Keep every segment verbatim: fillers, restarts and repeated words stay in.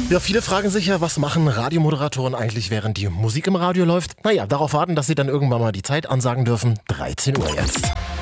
Ja, viele fragen sich ja, was machen Radiomoderatoren eigentlich, während die Musik im Radio läuft? Naja, darauf warten, dass sie dann irgendwann mal die Zeit ansagen dürfen. dreizehn Uhr jetzt.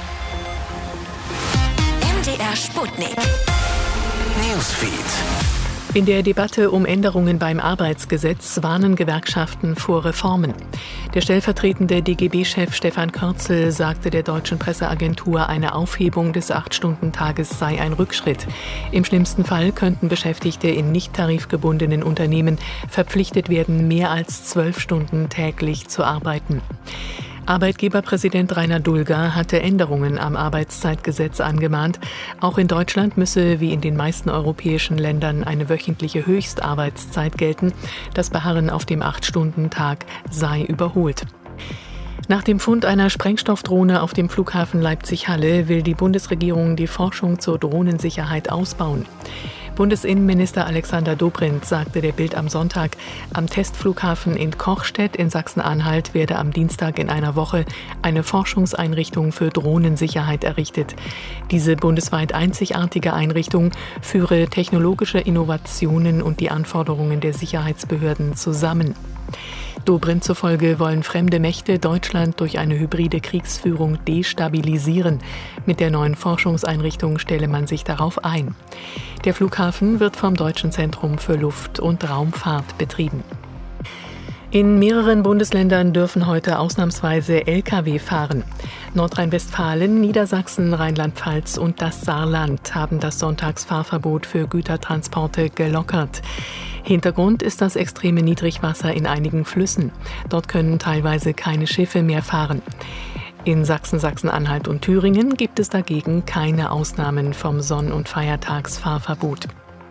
M D R Sputnik. Newsfeed. In der Debatte um Änderungen beim Arbeitsgesetz warnen Gewerkschaften vor Reformen. Der stellvertretende D G B-Chef Stefan Körzel sagte der deutschen Presseagentur, eine Aufhebung des acht-Stunden-Tages sei ein Rückschritt. Im schlimmsten Fall könnten Beschäftigte in nicht tarifgebundenen Unternehmen verpflichtet werden, mehr als zwölf Stunden täglich zu arbeiten. Arbeitgeberpräsident Rainer Dulger hatte Änderungen am Arbeitszeitgesetz angemahnt. Auch in Deutschland müsse, wie in den meisten europäischen Ländern, eine wöchentliche Höchstarbeitszeit gelten. Das Beharren auf dem acht-Stunden-Tag sei überholt. Nach dem Fund einer Sprengstoffdrohne auf dem Flughafen Leipzig-Halle will die Bundesregierung die Forschung zur Drohnensicherheit ausbauen. Bundesinnenminister Alexander Dobrindt sagte der Bild am Sonntag, am Testflughafen in Kochstedt in Sachsen-Anhalt werde am Dienstag in einer Woche eine Forschungseinrichtung für Drohnensicherheit errichtet. Diese bundesweit einzigartige Einrichtung führe technologische Innovationen und die Anforderungen der Sicherheitsbehörden zusammen. Dobrindt zufolge wollen fremde Mächte Deutschland durch eine hybride Kriegsführung destabilisieren. Mit der neuen Forschungseinrichtung stelle man sich darauf ein. Der Flughafen wird vom Deutschen Zentrum für Luft- und Raumfahrt betrieben. In mehreren Bundesländern dürfen heute ausnahmsweise L K W fahren. Nordrhein-Westfalen, Niedersachsen, Rheinland-Pfalz und das Saarland haben das Sonntagsfahrverbot für Gütertransporte gelockert. Hintergrund ist das extreme Niedrigwasser in einigen Flüssen. Dort können teilweise keine Schiffe mehr fahren. In Sachsen, Sachsen-Anhalt und Thüringen gibt es dagegen keine Ausnahmen vom Sonn- und Feiertagsfahrverbot.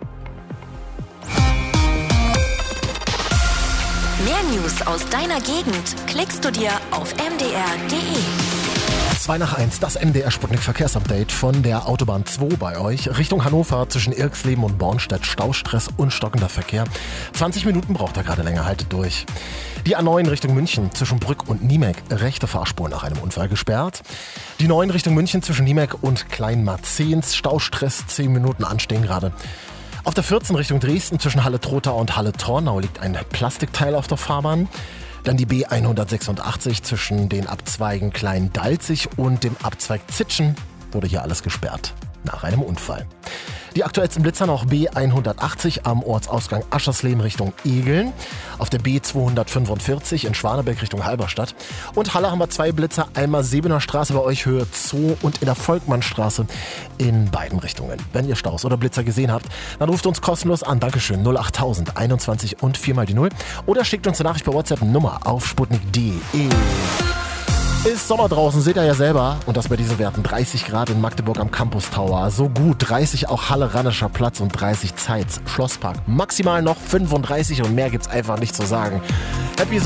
Mehr News aus deiner Gegend klickst du dir auf m d r punkt d e. zwei nach eins, das M D R Sputnik Verkehrsupdate von der Autobahn zwei bei euch. Richtung Hannover zwischen Irxleben und Bornstedt Staustress und stockender Verkehr. zwanzig Minuten braucht er gerade länger, haltet durch. Die A neun Richtung München zwischen Brück und Niemek, rechte Fahrspur nach einem Unfall gesperrt. Die neun Richtung München zwischen Niemek und Kleinmarzens, Staustress, zehn Minuten anstehen gerade. Auf der vierzehn Richtung Dresden zwischen Halle-Trotha und Halle-Tornau liegt ein Plastikteil auf der Fahrbahn. Dann die B hundertsechsundachtzig zwischen den Abzweigen Klein-Dalzig und dem Abzweig Zitschen wurde hier alles gesperrt nach einem Unfall. Die aktuellsten Blitzer noch B hundertachtzig am Ortsausgang Aschersleben Richtung Egeln, auf der B zweihundertfünfundvierzig in Schwaneberg Richtung Halberstadt und Halle haben wir zwei Blitzer, einmal Sebener Straße bei euch Höhe Zoo und in der Volkmannstraße in beiden Richtungen. Wenn ihr Staus oder Blitzer gesehen habt, dann ruft uns kostenlos an, Dankeschön, null achttausend einundzwanzig und vier mal die null oder schickt uns eine Nachricht bei WhatsApp Nummer auf sputnik punkt d e. Ist Sommer draußen, seht ihr ja selber. Und das bei diesen Werten. dreißig Grad in Magdeburg am Campus Tower. So gut. dreißig auch Halle-Rannischer Platz und dreißig Zeitz Schlosspark. Maximal noch fünfunddreißig und mehr gibt's einfach nicht zu sagen. Happy